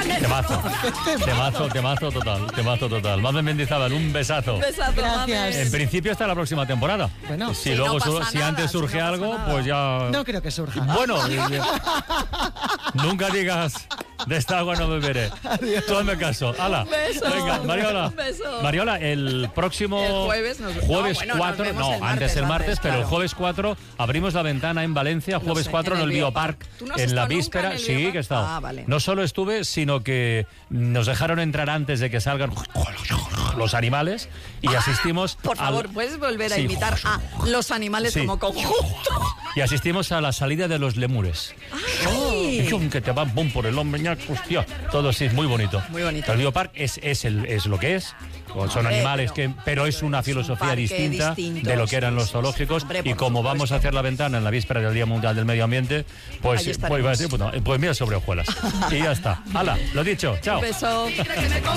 Temazo total. Mamen Mendizábal, un besazo. Gracias. En principio hasta la próxima temporada. Bueno, si luego si antes surge algo, pues ya. No creo que surja. Bueno, nunca digas de esta agua no beberé. Tú hazme caso. ¡Hala! Venga, Mariola. Mariola, el próximo jueves 4, antes el martes, pero el jueves 4 abrimos la ventana en Valencia, jueves 4 en el Biopark, en la víspera. Sí, que he estado. Vale. No solo estuve, sino que nos dejaron entrar antes de que salgan los animales y asistimos. Por favor, ¿puedes volver a imitar a los animales como conjunto? Y asistimos a la salida de los lemures. ¡Ay! Que te van pum por el hombro, hostia. Todo sí, muy bonito. Muy bonito. El Biopark es lo que es. Son animales pero es una filosofía distinta de lo que eran los zoológicos. Y como vamos a hacer la ventana en la víspera del Día Mundial del Medio Ambiente, pues mira sobre hojuelas. Y ya está. ¡Hala! Lo dicho. Chao. Un beso.